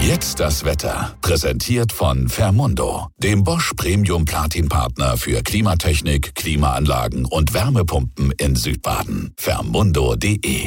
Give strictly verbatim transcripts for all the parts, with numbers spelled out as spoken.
Jetzt das Wetter. Präsentiert von Fermundo, dem Bosch Premium Platin Partner für Klimatechnik, Klimaanlagen und Wärmepumpen in Südbaden. Fermundo punkt de.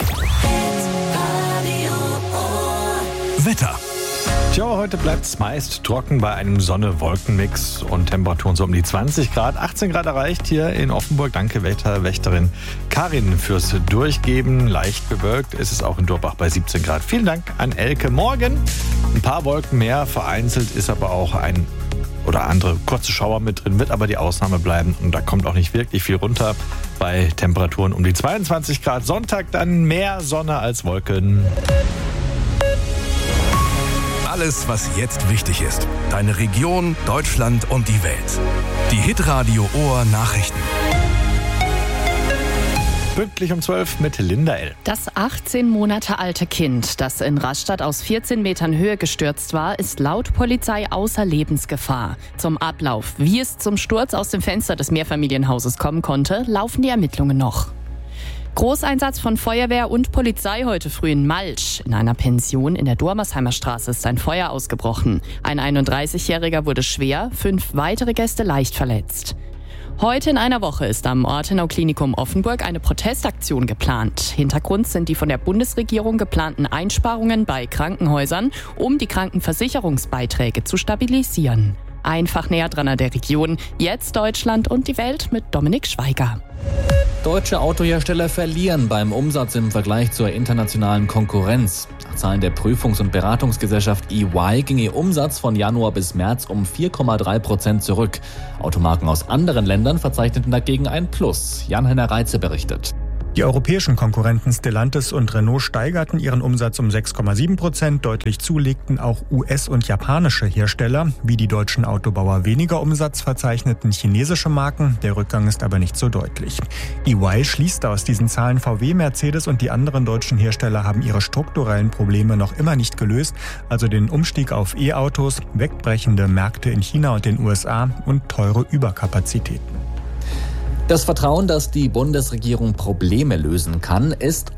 Wetter. Tja, heute bleibt es meist trocken bei einem Sonne-Wolken-Mix und Temperaturen so um die zwanzig Grad. achtzehn Grad erreicht hier in Offenburg. Danke Wetterwächterin Karin fürs Durchgeben. Leicht bewölkt ist es auch in Durbach bei siebzehn Grad. Vielen Dank an Elke. Morgen ein paar Wolken mehr. Vereinzelt ist aber auch ein oder andere kurze Schauer mit drin, wird aber die Ausnahme bleiben. Und da kommt auch nicht wirklich viel runter bei Temperaturen um die zweiundzwanzig Grad. Sonntag dann mehr Sonne als Wolken. Alles, was jetzt wichtig ist. Deine Region, Deutschland und die Welt. Die Hitradio Ohr Nachrichten. Pünktlich um zwölf mit Linda L. Das achtzehn Monate alte Kind, das in Rastatt aus vierzehn Metern Höhe gestürzt war, ist laut Polizei außer Lebensgefahr. Zum Ablauf, wie es zum Sturz aus dem Fenster des Mehrfamilienhauses kommen konnte, laufen die Ermittlungen noch. Großeinsatz von Feuerwehr und Polizei heute früh in Malsch. In einer Pension in der Dormersheimer Straße ist ein Feuer ausgebrochen. Ein einunddreißigjähriger wurde schwer, fünf weitere Gäste leicht verletzt. Heute in einer Woche ist am Ortenau-Klinikum Offenburg eine Protestaktion geplant. Hintergrund sind die von der Bundesregierung geplanten Einsparungen bei Krankenhäusern, um die Krankenversicherungsbeiträge zu stabilisieren. Einfach näher dran an der Region. Jetzt Deutschland und die Welt mit Dominik Schweiger. Deutsche Autohersteller verlieren beim Umsatz im Vergleich zur internationalen Konkurrenz. Nach Zahlen der Prüfungs- und Beratungsgesellschaft E Y ging ihr Umsatz von Januar bis März um vier Komma drei Prozent zurück. Automarken aus anderen Ländern verzeichneten dagegen ein Plus. Jan-Henner Reitze berichtet. Die europäischen Konkurrenten Stellantis und Renault steigerten ihren Umsatz um sechs Komma sieben Prozent. Deutlich zulegten auch U S- und japanische Hersteller. Wie die deutschen Autobauer weniger Umsatz verzeichneten chinesische Marken. Der Rückgang ist aber nicht so deutlich. E Y schließt aus diesen Zahlen, V W, Mercedes und die anderen deutschen Hersteller haben ihre strukturellen Probleme noch immer nicht gelöst. Also den Umstieg auf E-Autos, wegbrechende Märkte in China und den U S A und teure Überkapazitäten. Das Vertrauen, dass die Bundesregierung Probleme lösen kann, ist